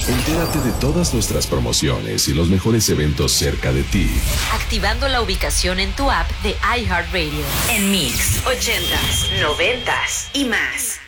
Entérate de todas nuestras promociones y los mejores eventos cerca de ti. Activando la ubicación en tu app de iHeartRadio. En Mix, 80s, 90s y más.